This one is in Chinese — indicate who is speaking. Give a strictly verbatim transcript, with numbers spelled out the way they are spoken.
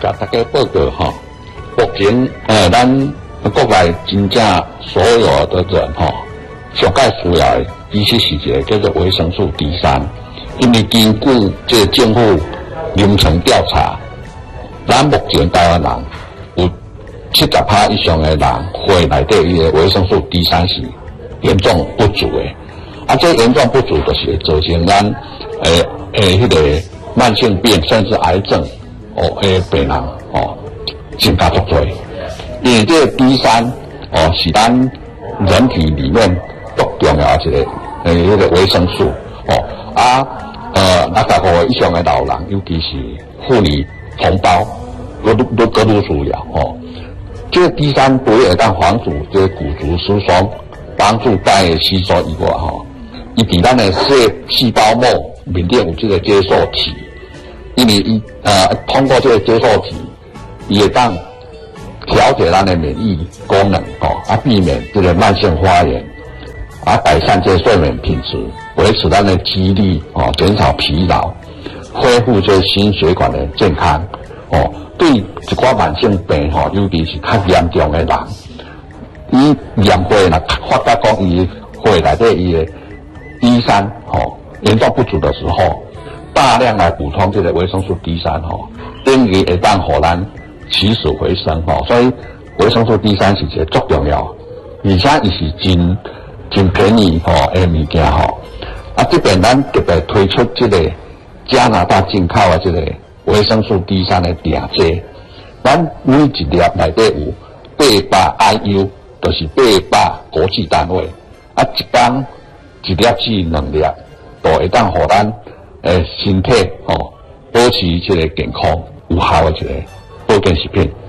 Speaker 1: 甲大家报告哈，目前呃，咱国内真正所有的人哈，上界需要的其实是一个叫做维生素 D 三，因为根据这个政府临床调查，咱目前台湾人有七十趴以上的人血内底伊的维生素 D 三是严重不足的，啊，这严重不足就是会造成咱诶诶迄个慢性病甚至癌症哦诶病人哦增加足多，因为这个 D 三哦是咱人体里面足重要一个诶迄个维生素哦啊呃六十五以上的老人，尤其是妇女同胞，都都都都需要哦。这个 D 三不会当防止这个骨质疏松，帮助钙的吸收以外吼，伊伫咱的细细胞膜面顶有这个接受体，因为伊呃通过这个接受体，伊会当调节咱的免疫功能哦，啊避免这个慢性发炎，啊改善这个睡眠品质，维持咱的肌力哦，减少疲劳，恢复这心血管的健康哦。对一寡慢性病吼，尤其是较严重的人，伊验血若发觉讲伊血内底伊的 D 三吼严重不足的时候，大量来补充这个维生素 D 三吼，等于会当互咱起死回生吼。所以维生素 D 三是一个足重要，而且伊是真真便宜吼诶物件吼。啊，这边咱特别推出这个加拿大进口的这个维生素 D 三的定剂，咱每一粒内底有八百 I U， 就是八百国际单位。啊，一天一粒至两粒，都会当互咱诶身体哦保持这个健康有效的一个保健食品。